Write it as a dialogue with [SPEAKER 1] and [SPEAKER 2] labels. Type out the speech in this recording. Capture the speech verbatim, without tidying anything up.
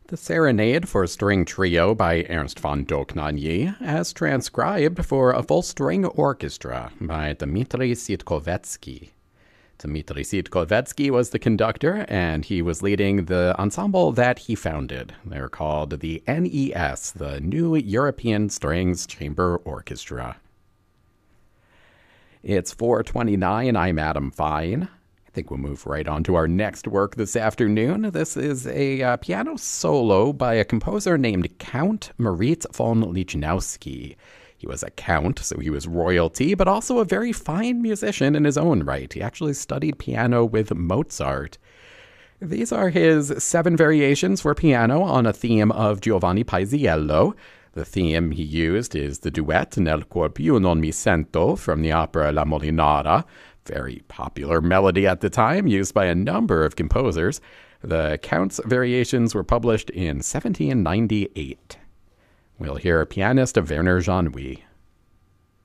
[SPEAKER 1] The Serenade for String Trio by Ernst von Dohnanyi, as transcribed for a full-string orchestra by Dmitry Sitkovetsky. Dmitry Sitkovetsky was the conductor, and he was leading the ensemble that he founded. They're called the N E S, the New European Strings Chamber Orchestra. It's four twenty-nine. I'm Adam Fine. I think we'll move right on to our next work this afternoon. This is a uh, piano solo by a composer named Count Moritz von Lichnowsky. He was a count, so he was royalty, but also a very fine musician in his own right. He actually studied piano with Mozart. These are his seven variations for piano on a theme of Giovanni Paisiello. The theme he used is the duet Nel cuor più non mi sento from the opera La Molinara, very popular melody at the time, used by a number of composers. The Count's variations were published in seventeen ninety-eight. We'll hear pianist Werner Jeanwy.